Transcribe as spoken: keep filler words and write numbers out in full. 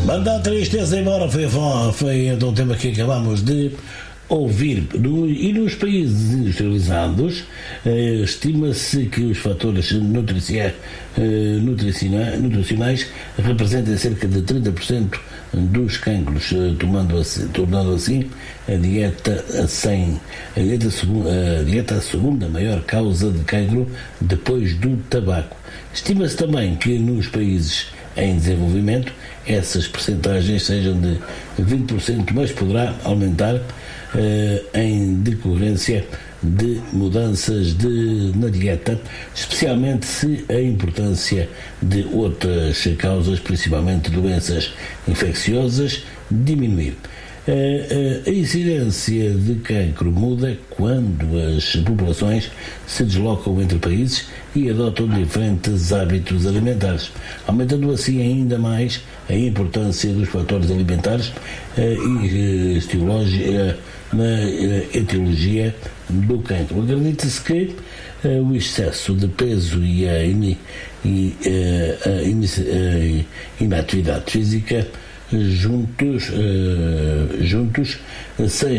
Manda a tristeza embora foi, foi então o tema que acabamos de ouvir. No, e nos países industrializados, eh, estima-se que os fatores nutricia, eh, nutriciona, nutricionais representem cerca de trinta por cento dos cancros, eh, tomando assim, tornando assim a dieta, sem, a, dieta a dieta a segunda maior causa de cancro depois do tabaco. Estima-se também que nos países em desenvolvimento essas percentagens sejam de vinte por cento, mas poderá aumentar eh, em decorrência de mudanças de, na dieta, especialmente se a importância de outras causas, principalmente doenças infecciosas, diminuir. A incidência de cancro muda quando as populações se deslocam entre países e adotam diferentes hábitos alimentares, aumentando assim ainda mais a importância dos fatores alimentares e na etiologia do cancro. Acredita-se que o excesso de peso e a, in, e, a, a inatividade física juntos, uh, juntos sem